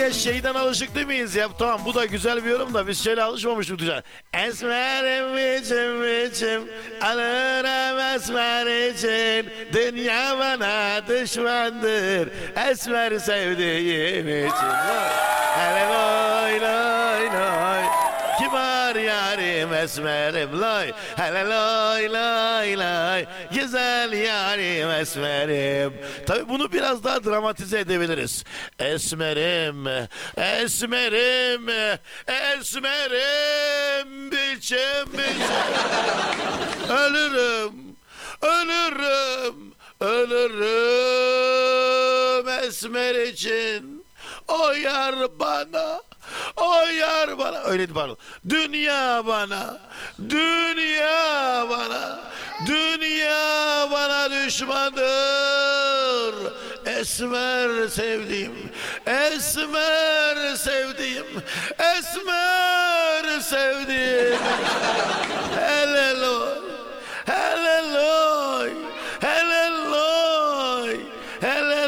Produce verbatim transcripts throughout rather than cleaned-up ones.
Şeyden alışık değil miyiz ya? Tamam, bu da güzel bir yorum da biz şöyle alışmamıştık diyeceğim. Esmerim içim içim alırım esmer için, dünya bana düşmandır esmer sevdiğim için. Hele loy loy loy, kibar yarim esmerim loy. Hele loy loy loy, güzel yarim esmerim. Tabii bunu biraz daha dramatize edebiliriz. Esmerim, esmerim, esmerim, biçim biçim. Ölürüm, ölürüm, ölürüm esmer için. O yar bana, o yar bana, öyle pardon. Dünya bana, dünya bana, dünya bana düşmandır. Esmer sevdiğim, esmer sevdiğim, esmer sevdiğim. Hele loy, hele loy, hele loy, hele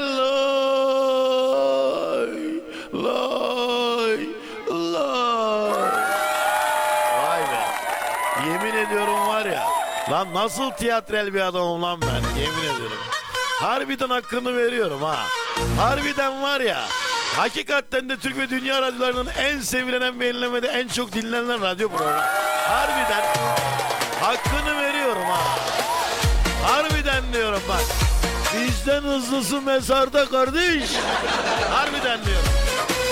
loy, loy, loy. Vay be. Yemin ediyorum var ya. Lan nasıl tiyatrel bir adamım lan ben, yemin ediyorum. Harbiden hakkını veriyorum ha. Harbiden var ya. Hakikaten de Türk ve dünya radyolarının en sevilen, en beğenilemede en çok dinlenen radyo programı. Harbiden hakkını veriyorum ha. Harbiden diyorum bak. Bizden hızlısı mezarda kardeş. Harbiden diyorum.